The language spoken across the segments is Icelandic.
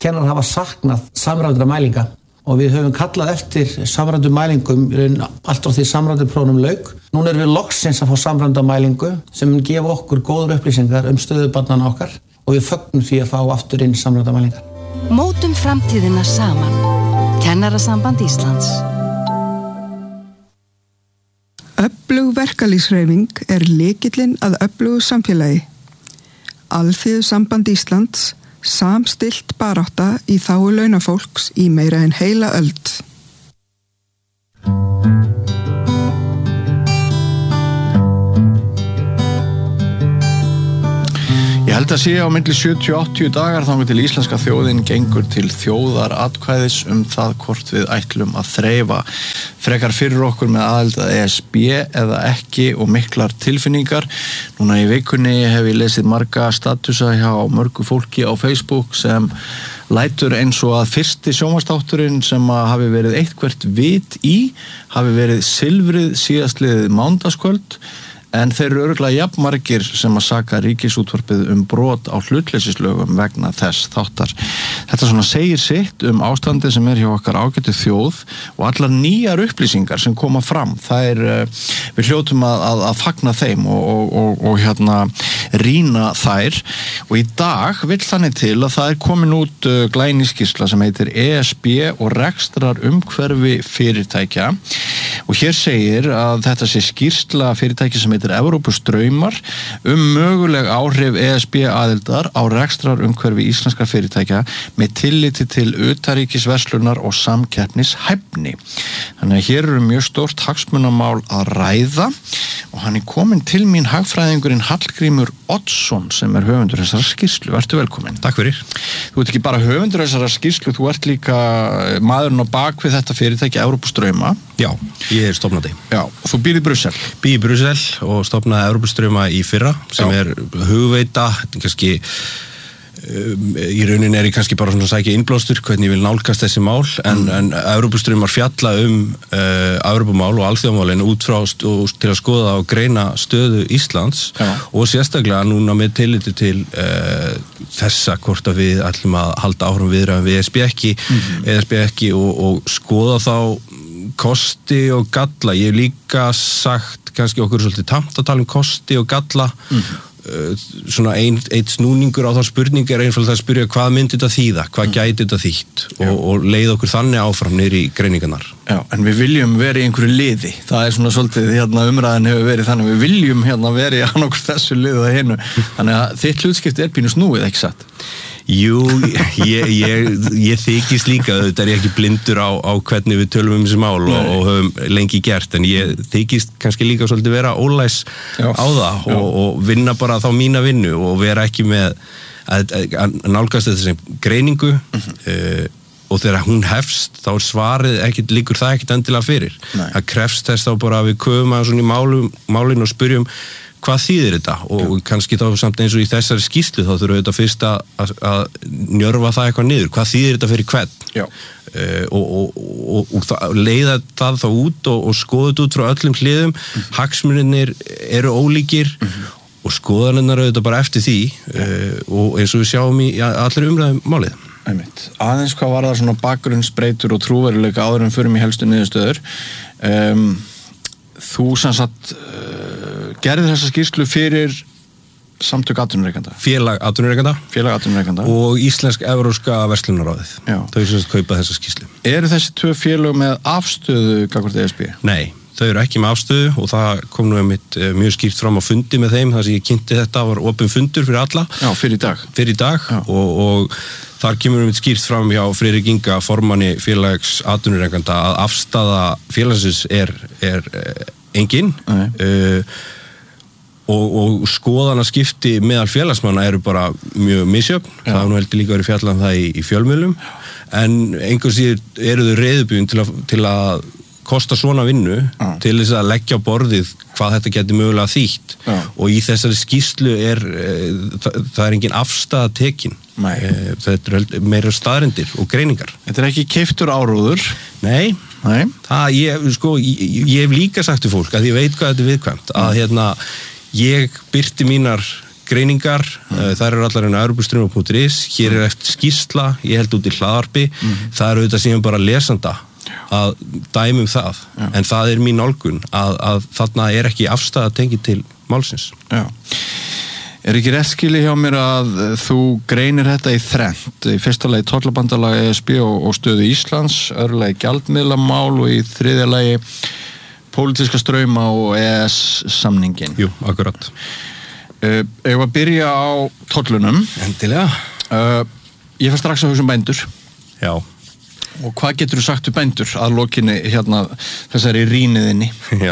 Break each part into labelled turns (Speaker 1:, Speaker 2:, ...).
Speaker 1: kennarar hafa saknað samræmdra mælinga og við höfum kallað eftir samræmdum mælingum allt frá því samræmduprófunum lauk. Núna erum við loksins að fá samræmda mælingu sem mun gefa okkur góðar upplýsingar stöðu barnanna okkar og við fögnum því að fá aftur inn samræmda mælingar.
Speaker 2: Mótum framtíðina saman. Kennarasamband Íslands.
Speaker 3: Öflug verkalýðshreyfing lykillinn að öflugu samfélagi. Alþýðusamband Íslands samstillt barátta í þágu launafólks í meira en heila öld.
Speaker 4: Ég held að sé á milli 70-80 dagar þangað til íslenska þjóðin gengur til þjóðaratkvæðis það hvort við ætlum að þreifa frekar fyrir okkur með aðild að ESB eða ekki og miklar tilfinningar. Núna í vikunni hef ég lesið marga statusa hjá mörgu fólki á Facebook sem lætur eins og að fyrsti sjónvarpsþátturinn sem hafi verið eitthvert vit í hafi verið silfrið síðastliðið mánudagskvöld. En þeir eru örugglega jafnmargir sem að saka Ríkisútvarpið brot á hlutleysislögum vegna þess þáttar. Þetta svona segir sitt ástandið sem hjá okkar ágætu þjóð og allar nýjar upplýsingar sem koma fram. Við hljótum að fagna þeim og rýna þær og í dag vill þannig til að það komin út glænískísla sem heitir ESB og rekstrar umhverfi fyrirtækja og hér segir að þetta sé skýrsla fyrirtæki sem heitir Evrópustraumar möguleg áhrif ESB aðildar á rekstrar umhverfi íslenskra fyrirtækja með tilliti til utanríkisverslunar og samkeppnishæfni. Þannig að hér eru mjög stórt hagsmunamál að ræða og hann kominn til mín hagfræðingurinn Hallgrímur Oddsson sem höfundur þessara skýrslu. Vertu velkominn.
Speaker 5: Takk fyrir.
Speaker 4: Þú ert ekki bara höfundur þessara skýrslu, þú ert líka maðurinn á bak við þetta fyrirtæki Evrópustrauma.
Speaker 5: Já, ég stofnandi.
Speaker 4: Já, og þú býr í Brussel.
Speaker 5: Býr í Brussel og stofnaði Evrópustrauma í fyrra sem hugveita, kannski í rauninni ég kannski bara svona að sækja innblástur hvernig ég vil nálgast þessi mál en Evrópustraumar fjalla Evrópumál og alþjóðamálin út frá til að skoða og greina stöðu Íslands og sérstaklega núna með tilliti til þessa hvort að við ætlum að halda áfram viðræðum við ESB ekki og skoða þá kosti og galla. Ég hef líka sagt kannski okkur svolítið tamt að tala kosti og galla svona einn snúningur á þá spurning einfaldlega að spyrja hvað myndi þetta þýða, hvað gæti þetta þýtt og leið okkur þannig áfram niður í greiningarnar.
Speaker 4: Já, en við viljum vera í einhverju liði. Það svona svolítið umræðan hefur verið þannig við viljum vera í annarkur þessu liði og hinu. Þannig að þitt hlutskipti pínu snúið, ekki satt?
Speaker 5: Jú, ég þykist líka, þetta ég ekki blindur á hvernig við tölum þessi mál og höfum lengi gert, en ég þykist kannski líka svolítið vera ólæs á það og vinna bara þá mína vinnu og vera ekki með að nálgast þetta sem greiningu og þegar hún hefst þá svarið líkur það ekkert endilega fyrir. Það krefst þess þá bara að við köfum að svona í málin og spyrjum hvað þýðir þetta og kannski þá samt eins og í þessari skýrslu þá þurfum við þetta fyrst að njörfa það eitthvað niður. Hvað þýðir þetta fyrir hvern? Og leiða það þá út og skoða þetta út frá öllum hliðum. Hagsmunirnir eru ólíkir og skoðanirnar auðvitað bara eftir því og eins og við sjáum í allir umræðum málið.
Speaker 4: Aðeins hvað var það svona bakgrunnsbreytur og trúveruleika áður en förum í helstu niðurstöður. Þú sem sagt gerðir þessa skýrslu fyrir samtök atvinnurekenda.
Speaker 5: Félag atvinnurekenda og Íslensk-Evrópska verslunarráðið. Þau sem kaupa þessa skýrslu.
Speaker 4: Eru þessi tvö félög með afstöðu gagnvart ESB?
Speaker 5: Nei, þau eru ekki með afstöðu og það kom nú mjög skýrt fram á fundi með þeim þar sem ég kynnti þetta var opinn fundur fyrir alla.
Speaker 4: Já, fyrir í dag.
Speaker 5: Og þar kemur skýrt fram hjá Friðrik Inga, formanni félags atvinnurekenda að afstaða félagsins er engin og skoðanaskipti meðal félagsmanna eru bara mjög misjöfn. Það er nú heldur líka verið fjallað það í fjölmiðlum en einhvers síður eru þau reiðubúin til að kosta svona vinnu til þess að leggja á borðið hvað þetta geti mögulega þýtt og í þessari skýrslu það er engin afstaða tekin. Þetta er meira staðreyndir og greiningar.
Speaker 4: Þetta er ekki keyptur áróður?
Speaker 5: Nei. Ég hef líka sagt til fólk að ég veit hvað þetta er viðkvæmt að ég birti mínar greiningar, þær eru allar inn á europaströmmar.is, hér eftir skýrsla, ég held út í hlaðvarpi, það auðvitað síðan bara lesanda að dæmum það, en það mín nálgun að þarna ekki afstæða tengið til málsins.
Speaker 4: Já. Ekki rétt skilið hjá mér að þú greinir þetta í þrennt, í fyrsta lagi tollabandalag ESB og stöðu Íslands, öðru lagi gjaldmiðlamál og í þriðja lagi pólitíska strauma og EES-samningin.
Speaker 5: Jú, akkurat.
Speaker 4: Ég var að byrja á tollunum.
Speaker 5: Endilega.
Speaker 4: Ég fer strax að hugsa bændur.
Speaker 5: Já.
Speaker 4: Og hvað getur þú sagt um bændur að lokinni hérna þessari rýniðinni?
Speaker 5: Já,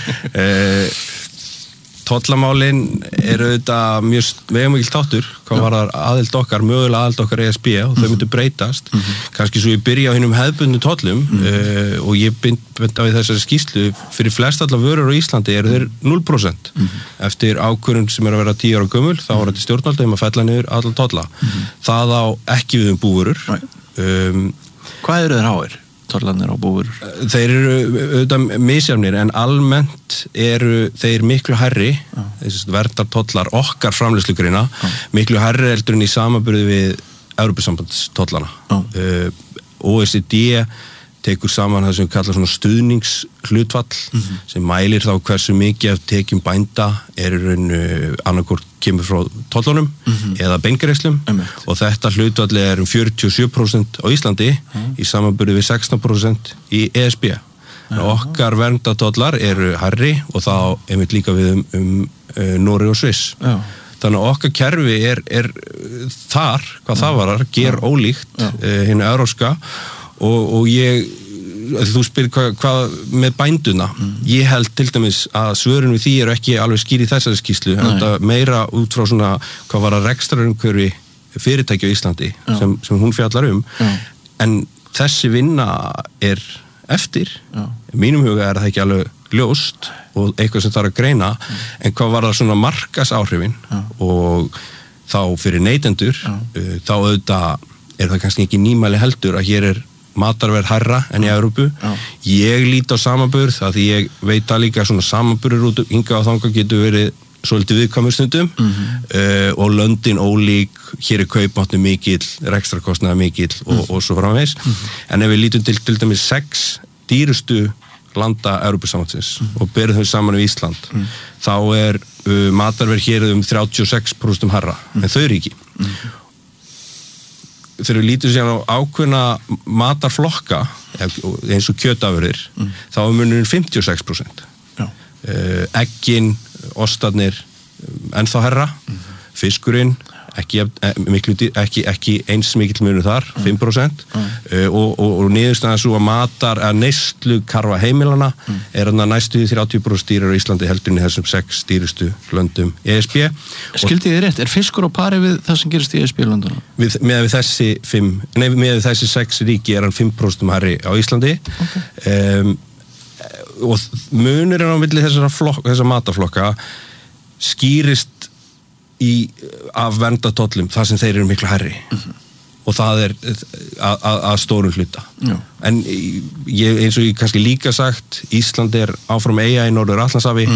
Speaker 5: tollamálin auðvitað mjög vegamikil þáttur, hvað var það aðild okkar, mögulega aðild okkar ESB og þau myndu breytast, kannski svo ég byrja á hinum hefðbundnu tollum og ég byndi á þessari skýrslu, fyrir flest allar vörur á Íslandi þeir 0%, eftir ákvörðun sem að vera 10 ára gömul, þá var þetta stjórnvaldi að fella niður allar tolla, það á ekki við búvörur.
Speaker 4: Hvað eru þeir háir, tollarnir á búvörur?
Speaker 5: Þeir eru auðvitað misjafnir en almennt eru þeir miklu hærri, verndartollar okkar framleiðslugreina, miklu hærri heldur en í samanburði við Evrópusambandstollana. OECD tekur saman það sem kallar svona stuðningshlutfall sem mælir þá hversu mikið af tekjum bænda annarkvort kemur frá tollunum eða beingreiðslum og þetta hlutfall 47% á Íslandi í samanburði við 16% í ESB. Okkar verndatollar eru hærri og þá einmitt líka við Noreg og Sviss. Þannig að okkar kerfi er þar, hvað það varar, ger ólíkt hinu evrópska og þú spyrir hvað með bænduna, ég held til dæmis að svörin við því eru ekki alveg skýr í þessari skýrslu, en þetta meira út frá svona hvað var að rekstrarumhverfi fyrirtæki á Íslandi sem hún fjallar en þessi vinna eftir, mínum huga það ekki alveg ljóst og eitthvað sem þarf að greina, en hvað var það svona markasáhrifin og þá fyrir neytendur, þá auðvitað það kannski ekki nýmæli heldur að hér matarverð hærra enn í Evrópu. Ég lít á samanburð, að því ég veit að líka svona samanburður út hingað og þangað getur verið svolítið viðkvæmur stundum og löndin ólík, hér kaupmáttur mikill, rekstrakostnaður mikill og svo framvegis. En ef við lítum til dæmis 6 dýrustu landa Evrópusambandsins og berum þau saman við Ísland, þá matarverð hér 36% hærra en þau ekki. Þegar við lítum síðan á ákveðna matarflokka eins og kjötafurðir þá munurinn 56%. Eggin, ostarnir ennþá hærra, fiskurinn ekki eins mikill munur þar, 5% og niðurstaðan svo að neyslu karfa heimilana næstu 30% dýrar á Íslandi heldur en í þessum 6 dýrustu löndum ESB.
Speaker 4: Skildi þið rétt, fiskur á pari við það sem gerist í ESB-löndunum?
Speaker 5: Með þessi 6 ríki hann 5% hærri á Íslandi og munurinn á milli þessar mataflokka skýrist af verndartollum þar sem þeir eru miklu hærri og það að stórum hluta. En eins og ég kannski líka sagt, Ísland áfram eyja í Norður Atlantshafi,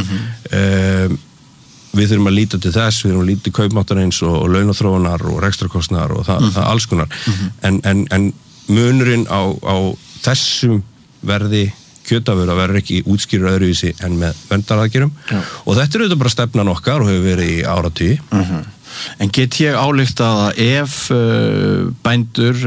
Speaker 5: við þurfum að líta til þess, við þurfum að líta til kaupmáttarins og launaþróunar og rekstrakostnaðar og það alls konar. En munurinn á þessum verði kjötafurða verður ekki útskýrur öðruvísi en með verndaraðgerðum og þetta auðvitað bara stefnan okkar og hefur verið í áratugi.
Speaker 4: En get ég ályktað að ef bændur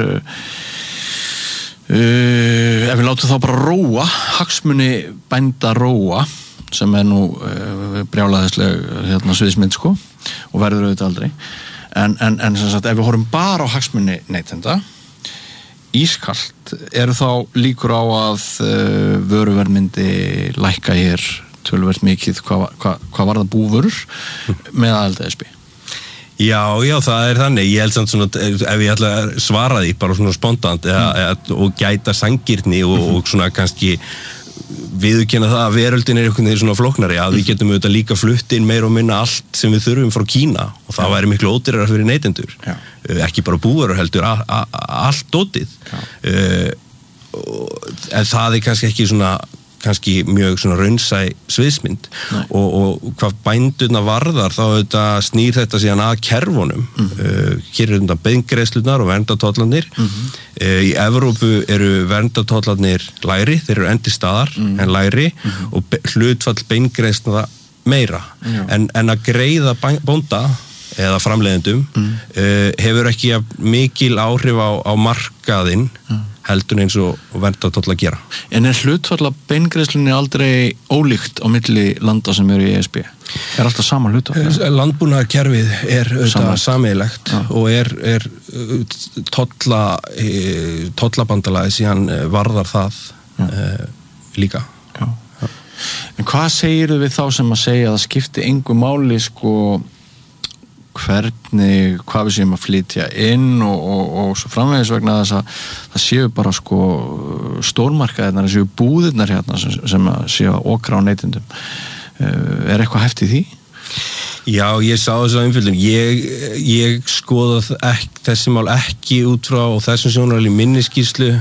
Speaker 4: ef við látum þá bara róa, hagsmuni bænda róa, sem nú brjálæðisleg sviðsmynd sko og verður auðvitað aldrei, en sem sagt ef við horfum bara á hagsmuni neytenda ískalt, eru þá líkur á að vöruverð myndi lækka hér töluvert mikið hvað var það búvörur með aðild ESB?
Speaker 5: Já, það þannig. Ég held samt svona, ef ég ætla að svara því bara svona spontant og gæta sanngirni og svona kannski viðurkenna það að veröldin einhvern veginn svona flóknari, að við getum auðvitað líka flutt inn meira og minna allt sem við þurfum frá Kína og það væri miklu ódýrara fyrir neytendur. Ekki bara búvörur heldur, allt dótið. En það kannski ekki svona kannski mjög svona raunsæ sviðsmynd og hvað bændurna varðar þá þetta snýr þetta síðan að kerfunum hér þetta beingreiðslurnar og verndartollarnir í Evrópu eru verndartollarnir lægri, þeir eru enn til staðar en lægri og hlutfall beingreiðsluna meira en að greiða bónda eða framleiðendum hefur ekki mikil áhrif á markaðinn heldur eins og verndartollar gera.
Speaker 4: En hlutfall af beingreiðslunni aldrei ólíkt á milli landa sem eru í ESB? Alltaf sama hlutfall?
Speaker 5: Landbúnaðarkerfið auðvitað sameiginlegt og tollabandalagið síðan varðar það líka.
Speaker 4: Já. En hvað segirðu við þá sem að segja að það skipti engu máli hvernig, hvað við séum að flytja inn og svo framvegis vegna þess að það séu bara stórmarkaðirnar, það séu búðirnar hérna sem séu að okra á neytendum. Eitthvað hæft í því?
Speaker 5: Já, ég sá þess að umfjöldun. Ég skoða þessi mál ekki út frá þessum sjónarhóli minni skýrslu.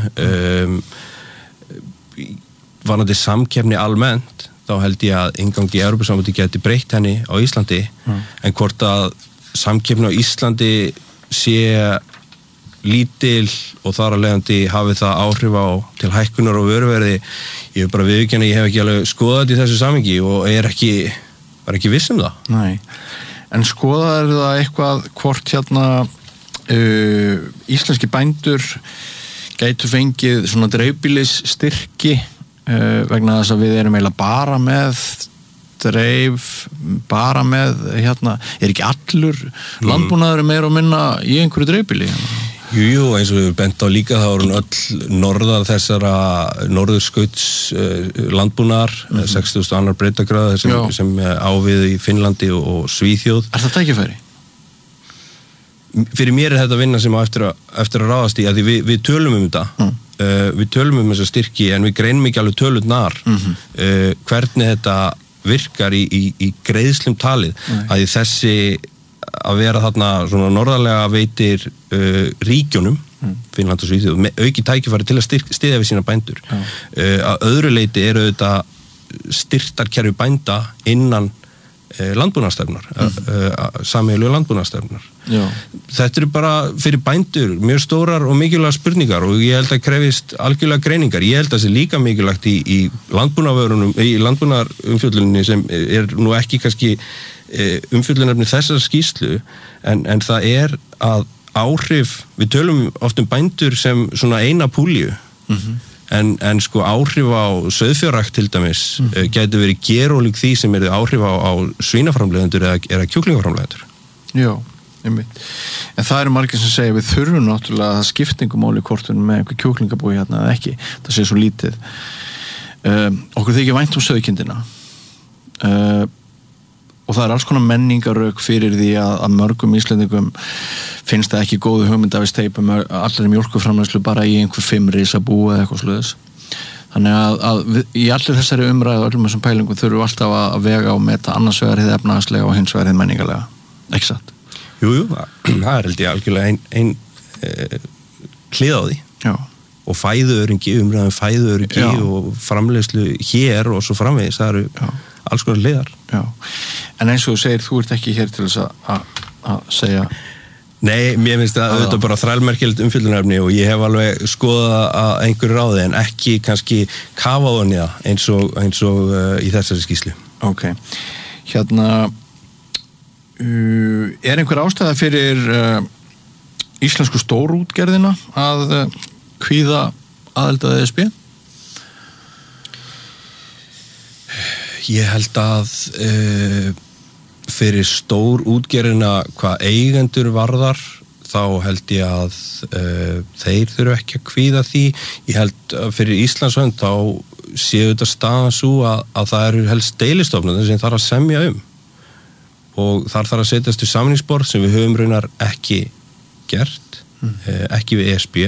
Speaker 5: Varðandi samkeppni almennt, þá held ég að inngangi í Evrópusambandi geti breytt henni á Íslandi, en hvort að samkeppni á Íslandi sé lítil og þar að leiðandi hafi það áhrif á til hækkunar og vöruverði. Ég hef bara viðurkennt að ég hef ekki alveg skoðað þetta í þessu samhengi og var ekki viss um það.
Speaker 4: Nei, en skoðaðu það eitthvað hvort íslenski bændur gætu fengið svona dreifbýlis styrki vegna þess að við erum eiginlega bara með ekki allur landbúnaður meira og minna í einhverju dreifbýli?
Speaker 5: Jú, eins og við bent á líka þá eru öll norðar þessara norðurskauts landbúnaðar 60.000 breiddargráða sem ávið í Finnlandi og Svíþjóð.
Speaker 4: Það tækifæri?
Speaker 5: Fyrir mér þetta vinna sem á eftir að ráðast í að því við tölum þetta við tölum þessa styrki en við greinum ekki alveg tölurnar hvernig þetta virkar í greiðslum talið að þessi að vera þarna svona norðarlega veitir ríkjónum Finnland og Svíþjóð auki tækifæri til að styðja við sína bændur að öðru leyti eru þetta styrktarkerfi bænda innan landbúnaðarstefnar sameiginlegu landbúnaðarstefnar. Þetta eru bara fyrir bændur mjög stórar og mikilvægar spurningar og ég held að krefist algjörlega greiningar. Ég held að það sé líka mikilvægt í landbúnaðarvörunum í landbúnaðarumfjölluninni sem nú ekki kannski umfjöllunarefni þessar skýrslu en það að áhrif, við tölum oft bændur sem svona eina púlju en áhrif á sauðfjárrækt til dæmis gæti verið gerólík því sem áhrif á svínaframleiðendur eða kjúklingaframleiðendur.
Speaker 4: Já, einmitt. En það eru margir sem segja við þurfum náttúrulega að það skiptingumáli kortunum með einhver kjúklingabúi hérna eða ekki. Það sé svo lítið. Okkur þykir vænt sauðkindina. Og það alls konar menningarök fyrir því að mörgum íslendingum finnst það ekki góðu hugmynd að við steipum allir mjólkurframleiðslu bara í einhver 5 risabú eða eitthvað sluðis. Þannig að í allir þessari umræðu og öllum þessum pælingum þurfum við alltaf að vega og meta annars vegar hið efnahagslega og hins vegar hið menningarlega. Ekki satt?
Speaker 5: Jú, það held ég algjörlega ein hlið á því.
Speaker 4: Já.
Speaker 5: Og fæðuöryggi, umræðum fæðuöryggi og framleiðslu hér og svo framvegis, það eru alls konar hliðar.
Speaker 4: Já. En eins og þú segir, þú ert ekki hér til þess að segja.
Speaker 5: Nei, mér finnst það auðvitað bara þrælmerkilegt umfjöllunarefni og ég hef alveg skoðað að einhverju ráði en ekki kannski kafað á henni eins og í þessari skýrslu.
Speaker 4: Ok. Einhver ástæða fyrir íslensku stórútgerðina að kvíða aðild að ESB?
Speaker 5: Ég held að fyrir stór útgerðina hvað eigendur varðar þá held ég að þeir þurfa ekki að kvíða því. Ég held að fyrir Íslandshönd þá séu þetta staðan svo að það eru helst deilistofnarnir sem þarf að semja og þar þarf að setjast í samningsborð sem við höfum raunar ekki gert, ekki við ESB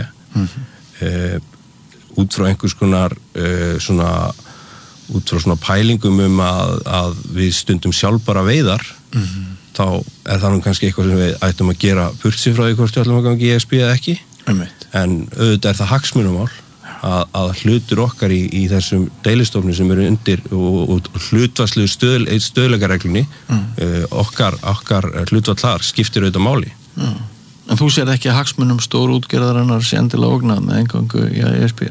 Speaker 5: út frá einhvers konar út frá svona pælingum að við stundum sjálfbara veiðar þá það nú kannski eitthvað sem við ættum að gera burtsi frá því hvort við ætlum að gangi í ESB eða ekki en auðvitað það hagsmunumál að hlutur okkar í þessum deilistofnum sem eru undir og hlutvarslu stöðleikareglunni okkar hlutvall þar skiptir auðvitað máli.
Speaker 4: En þú sér ekki að hagsmunum stóru útgerðarinnar sé endilega ógnað með eingangu í ESB?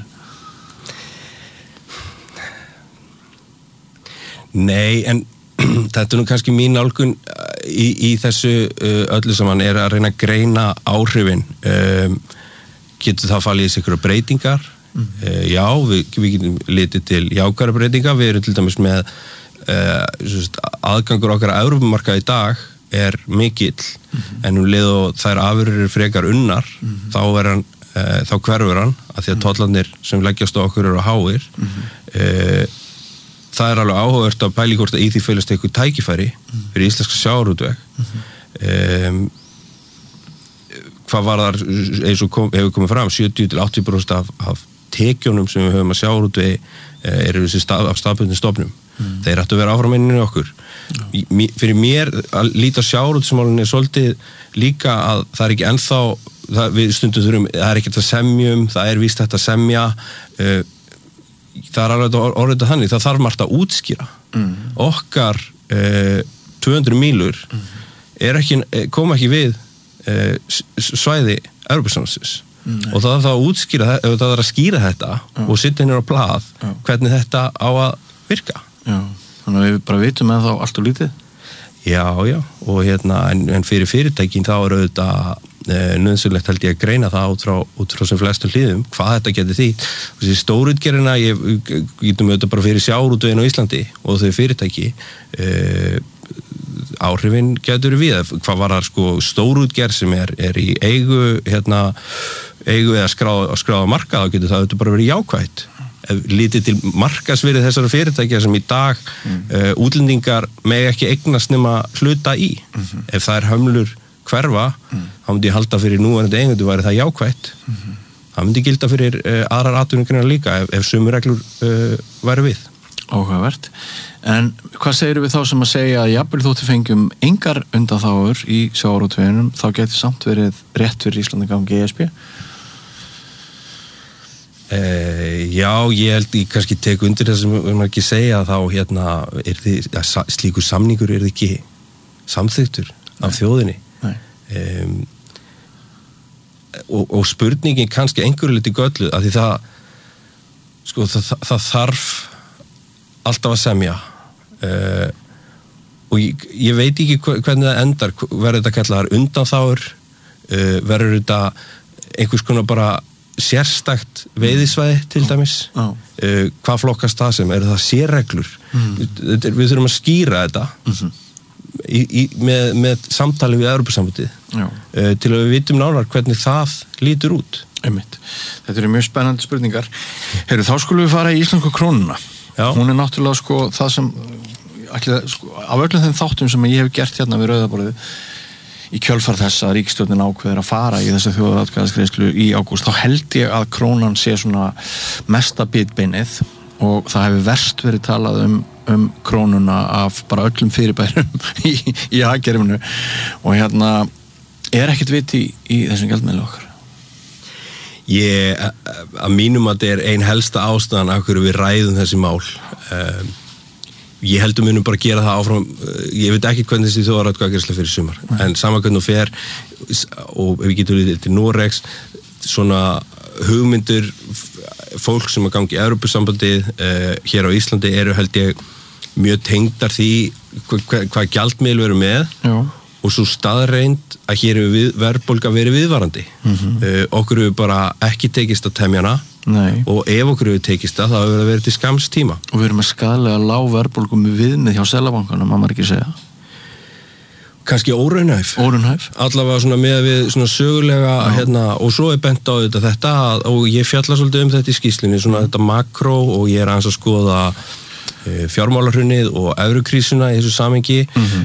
Speaker 5: Nei, en þetta nú kannski mín nálgun í þessu öllu saman að reyna að greina áhrifin. Getur það falið í sig einhverjar breytingar? Já, við getum litið til jákvæðra breytinga. Við erum til dæmis með aðgangur okkar að Evrópumarkaði í dag er mikill, en leið og þær afurðir frekar unnar, þá hverfur hann, af því að tollarnir sem leggjast á okkur eru háir. Það er alveg áhugavert að pæla hvort að í því felast eitthvað tækifæri fyrir íslenska sjávarútveg. Hvað var þar, eins og hefur komið fram, 70-80% af tekjunum sem við höfum að sjávarútvegi eru af staðbundnum stofnum. Þeir ættu að vera áframinni okkur. Fyrir mér að líta sjávarútvegsmálin svolítið líka að það er ekki ennþá, við stundum þurfum, það er ekkert að semjum, það er víst þetta að semja, það er alveg orðið þannig, það þarf margt að útskýra. Okkar 200 mílur koma ekki við svæði Evrópusambandsins og það þarf að útskýra, það þarf að skýra þetta og setja henni á blað hvernig þetta á að virka.
Speaker 4: Já, þannig að við bara vitum að þá allt og lítið.
Speaker 5: Já, og en fyrir fyrirtækin þá er auðvitað nöðsynlegt held ég að greina það út frá sem flestum hliðum, hvað þetta getur því. Þessi stórútgerðina, ég getum auðvitað bara fyrir sjávarútveginn á Íslandi og þau fyrirtæki, áhrifin getur við. Hvað var það stórútgerð sem er í eigu eða skráða marka, þá getur það auðvitað bara verið jákvætt. Lítið til markasvirði þessara fyrirtækja sem í dag útlendingar mega ekki eignast nema hluta í. Ef það er hömlur hverfa, þá myndi ég halda fyrir núverandi eigendur væri það jákvætt. Það myndi gilda fyrir aðrar atvinnugreinar líka ef sömu reglur væri við.
Speaker 4: Áhugavert. En hvað segir við þá sem að segja að jafnvel þótt við fengjum engar undanþágur í sjávarútveginum, þá geti samt verið rétt fyrir Íslandi að ganga í ESB?
Speaker 5: Já, ég held ég kannski tek undir það sem við ekki segja þá slíkur samningur ekki samþykktur af þjóðinni. Og spurningin kannski einhverju liti gölluð af því það þarf alltaf að semja og ég veit ekki hvernig það endar, verður þetta kallaðar undanþágur, verður þetta einhvers konar bara sérstakt veiðisvæði til dæmis. Hvað flokkast það sem? Eru það sérreglur? Við þurfum að skýra þetta með samtali við Evrópusambandið til að við vitum nánar hvernig það lítur út.
Speaker 4: Einmitt. Þetta eru mjög spennandi spurningar. Þá skulum við fara í íslensku krónuna. Hún er náttúrulega það sem af öllum þeim þáttum sem ég hef gert hérna við Rauðaborðið í kjölfar þess að ríkisstjórnin ákveður að fara í þessa þjóðaratkvæðisgreiðslu í ágúst, þá held ég að krónan sé svona mesta bitbeinið og það hefur verst verið talað um krónuna af bara öllum fyrirbærum í hagkerfinu og er ekkert vit í þessum gjaldmiðli okkar?
Speaker 5: Að mínum að þetta er ein helsta ástæðan af hverju við ræðum þessi mál. Ég heldur munum bara gera það áfram, ég veit ekki hvernig þessi þjóðaratkvæðagreiðsla fyrir sumar, en saman hvernig hún fer og ef við getum litið til Noregs, svona hugmyndir fólk sem að gangi í Evrópusambandið hér á Íslandi eru held ég mjög tengdar því hvað gjaldmiðil við erum með. Og svo staðreind að hér hefur verðbólga verið viðvarandi. Okkur hefur bara ekki tekist að temja hana. Og ef okkur hefur tekist það, þá hefur það verið til skamms tíma.
Speaker 4: Og við erum að skaðlega lág verðbólgu með viðmið hjá Seðlabankanum, má maður ekki segja.
Speaker 5: Kannski óraunhæf. Allavega svona með við svona sögulega og svo er bent á þetta og ég fjalla svolítið um þetta í skýrslunni, svona þetta makró og ég er aðeins að skoða fjármálahrunið og evrukrísuna í þessu samhengi.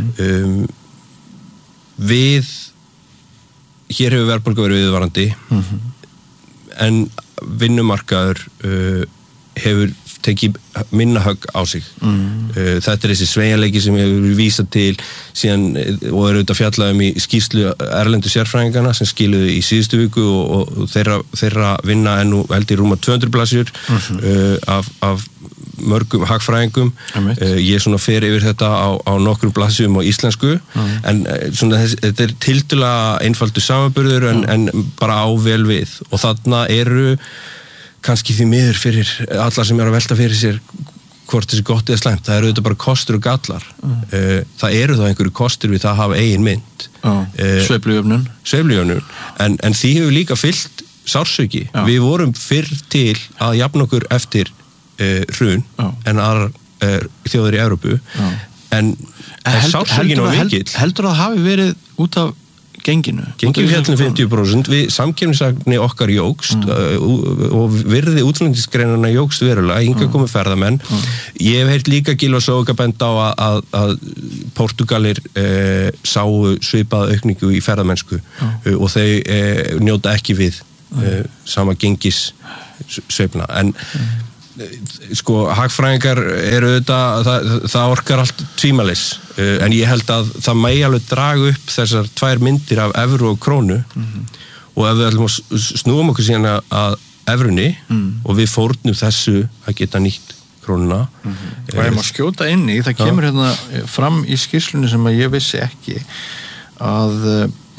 Speaker 5: Hér hefur verðbólga verið viðvarandi en vinnumarkaður hefur tekið minna högg á sig. Þetta þessi sveigjanleiki sem hefur vísað til síðan, og auðvitað fjallað í skýrslu erlendu sérfræðingana sem skiluðu í síðustu viku og þeirra vinna nú held í rúma 200 blaðsíður af mörgum hagfræðingum. Ég svona fer yfir þetta á nokkrum blaðsíðum á íslensku, en svona þetta tiltölulega einfaldur samanburður en bara á vel við, og þarna eru kannski því miður fyrir alla sem að velta fyrir sér hvort þessi gott eða slæmt, það eru þetta bara kostur og gallar. Það eru þá einhverju kostur við það að hafa eigin mynd. Sveiflujöfnun. En því hefur líka fylgt sársauki. Við vorum fyrr til að jafna okkur eftir hrun en aðrar þjóðir í Evrópu. En sársaukin var mikill.
Speaker 4: Heldur það hafi verið út af genginu?
Speaker 5: Genginu fjallinu 50%, við samkeppnissagni okkar jógst og virði útflutningsgreinanna jógst verulega, hingað komu ferðamenn. Ég hef heyrt líka Gylfa Zoëga benda á að Portúgalir sáu svipaða aukningu í ferðamennsku og þau njóta ekki við sama gengis sveiflna. En sko, hagfræðingar eru það orkar allt tvímælis, en ég held að það megi alveg draga upp þessar tvær myndir af evru og krónu, og ef við ætlum að snúum okkur síðan að evrunni og við fórnum þessu að geta nýtt krónuna.
Speaker 4: Og ef maður skjóta inn í, það kemur hérna fram í skýrslunni sem að ég vissi ekki, að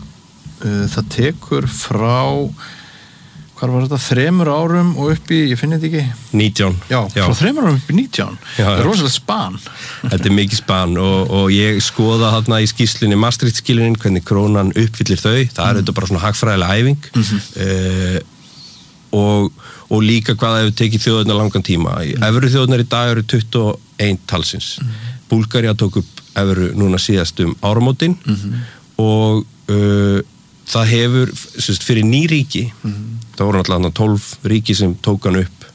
Speaker 4: það tekur frá, hvar var þetta, 3 árum og upp í, ég finn þetta ekki?
Speaker 5: 19.
Speaker 4: Já, frá 3 árum upp í 19. Það er rosalega span.
Speaker 5: Þetta mikið span og ég skoða þarna í skýrslunni Maastricht-skilyrðin, hvernig krónan uppfyllir þau. Það er þetta bara svona hagfræðileg æfing. Og líka hvað það hefur tekið þjóðirna langan tíma. Evru þjóðirnar í dag eru 21 talsins. Búlgaría tók upp evru núna síðast áramótin og það hefur, fyrir ný ríki, það voru náttúrulega 12 ríki sem tók hann upp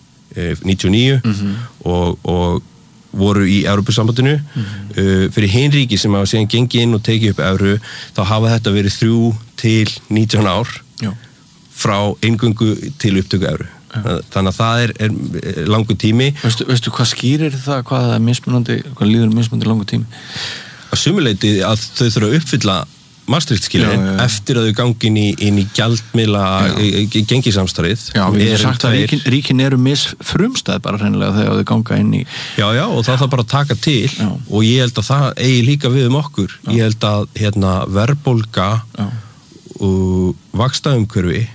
Speaker 5: 99 og voru í Evrópusambandinu. Fyrir hin ríki sem hafa síðan gengið inn og tekið upp evru, þá hafa þetta verið 3 til 19 ár frá eingöngu til upptöku evru. Þannig að það er langur tími.
Speaker 4: Veistu hvað skýrir það, hvað líður mismunandi langur tími?
Speaker 5: Að sumuleyti að þau þurfa að uppfylla Maastricht-skilyrðin eftir að þau gangi inn í gjaldmiðla gengisamstarfið.
Speaker 4: Já, við erum sagt að ríkin eru misfrumstæð bara hreinlega þegar þau ganga inn í.
Speaker 5: Já, og það þarf bara að taka til og ég held að það eigi líka við okkur. Ég held að verðbólga og vaxtaumhverfi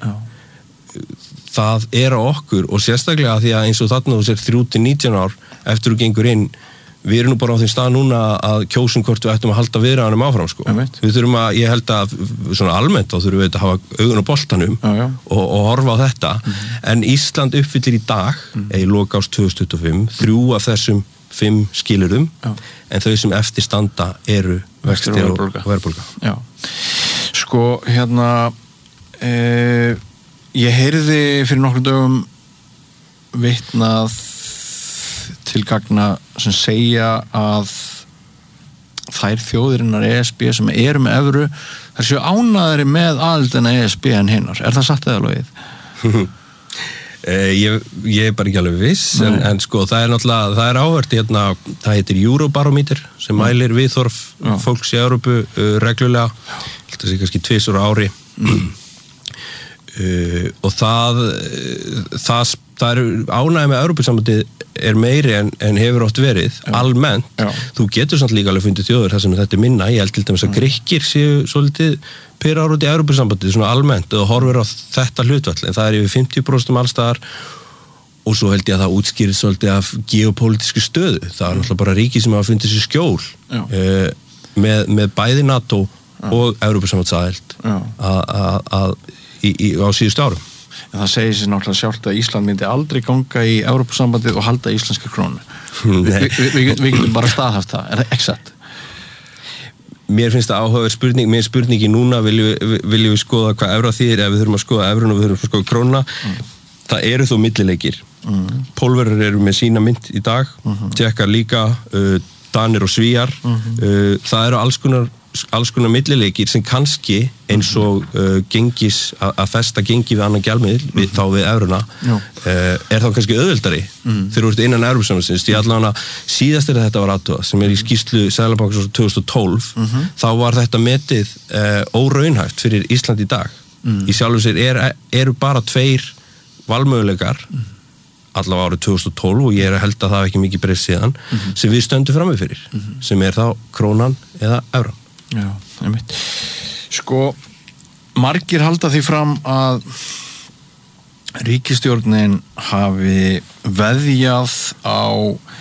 Speaker 5: það er á okkur, og sérstaklega því að eins og þarna þú sér 3 til 19 ár eftir þú gengur inn. Við erum nú bara á því stað núna að kjósum hvort við ættum að halda viðræðunum áfram, sko. Við þurfum ég held að svona almennt þá þurfum við að hafa augun á boltanum og horfa á þetta. En Ísland uppfyllir í dag, í lok árs 2025, 3 af þessum 5 skilyrðum, en þau sem eftir standa eru vextir og verðbólga.
Speaker 4: Já. Sko, hérna, ég heyrði fyrir nokkrum dögum vitnað til gagna sem segja að þær þjóðirinnar ESB sem eru með evru, þær séu ánæðari með aðildina ESB en hinnar. Er það satt eða logið?
Speaker 5: Ég er bara ekki alveg viss, en sko það er náttúrulega, það er áhört hérna, það heitir Eurobarometer sem mælir viðhorf fólks í Evrópu reglulega, þetta sé kannski 2 ára ári. Og það er ánægja með Evrópusambandið er meiri en hefur oft verið almennt. Þú getur samt líka alveg fundið þjóður þar sem þetta er minna. Ég held til dæmis að Grikkir séu svolítið pyrrar út í Evrópusambandið svona almennt og horfir á þetta hlutfall, en það er yfir 50% allstaðar, og svo held ég að það útskýrir svolítið af geopolítisku stöðu. Það er náttúrulega bara ríki sem hafa fundið sér skjól með bæði NATO og Evrópusambandsaðild á síðustu árum.
Speaker 4: En það segir sér náttúrulega sjálft að Ísland myndi aldrei ganga í Evrópusambandið og halda íslenska krónu. Við getum bara staðhaft það. Er það exakt?
Speaker 5: Mér finnst það áhugaverð spurning. Mér spurningi núna viljum við skoða hvað evra þýðir, ef við þurfum að skoða evrun og við þurfum að skoða krónuna. Það eru þó millileikir. Pólverjar eru með sína mynt í dag, Tékkar líka, Danir og Svíar. Það eru alls konar alls konar millileikir sem kannski eins og gengis að festa gengi við annan gjaldmiðil þá við evruna þá kannski auðveldari þegar þú ert innan Evrópusambandsins því allavega síðast þetta var athugað sem í skýrslu Seðlabankans 2012 þá var þetta metið óraunhæft fyrir Ísland í dag í sjálfu sér eru bara 2 valmöguleikar allavega árið 2012 og ég held að það ekki mikið breyst síðan sem við stöndum frammi fyrir sem þá krónan eða evran.
Speaker 4: Já, einmitt. Sko, margir halda því fram að ríkisstjórnin hafi veðjað á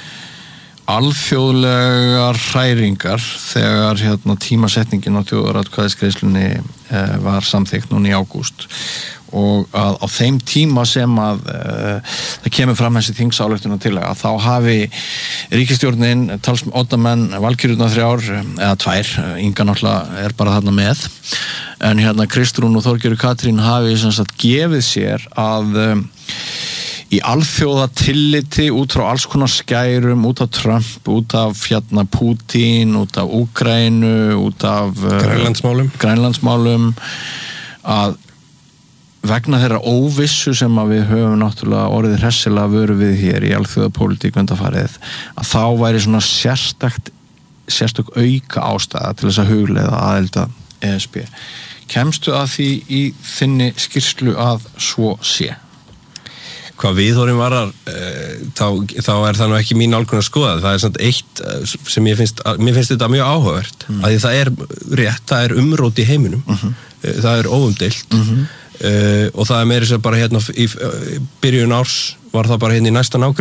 Speaker 4: alþjóðlegar hræringar þegar tímasetningin á þjóðaratkvæðisgreiðslunni var samþykkt núna í ágúst og að á þeim tíma sem að það kemur fram þessi þingsályktun þá hafi ríkisstjórnin oddamenn valkyrjurnar 3 eða 2, Inga náttúrulega bara þarna með en Kristrún og Þorgerður Katrín hafi sem sagt gefið sér að í alþjóða tilliti út frá alls konar skærum, út af Trump, út af Putin, út af Úkraínu, út af Grænlandsmálum að vegna þeirra óvissu sem að við höfum náttúrulega orðið hressilega vöru við hér í alþjóðapólitík undanfarið að þá væri svona sérstök auka ástæða til þess að hugleiða aðelda ESB. Kemstu að því í þinni skýrslu að svo sé?
Speaker 5: Hvað viðhorfin varar þá það nú ekki mín nálgun að skoða það samt eitt sem mér finnst þetta mjög áhugavert að því það rétt, það umrót í heiminum það óumdeilt og það meira sér bara í byrjun árs var það bara í næsta nágrenni